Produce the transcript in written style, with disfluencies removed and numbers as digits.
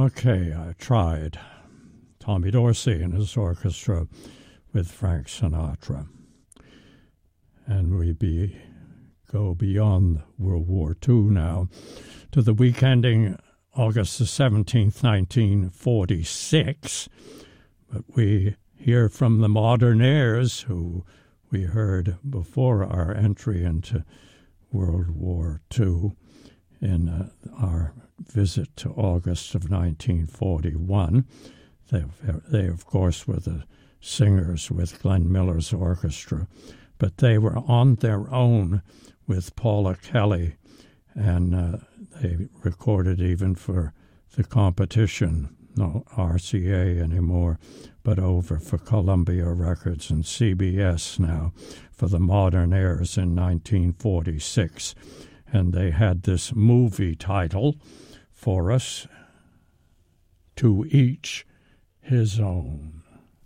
Okay, I tried. Tommy Dorsey and his orchestra with Frank Sinatra. And we go beyond World War II now to the week ending August the 17th, 1946. But we hear from the Modernaires, who we heard before our entry into World War II in our visit to August of 1941. They, of course, were the singers with Glenn Miller's orchestra, but they were on their own with Paula Kelly, and they recorded even for the competition, no RCA anymore, but over for Columbia Records and CBS now for the Modernaires in 1946. And they had this movie title for us, To Each His Own.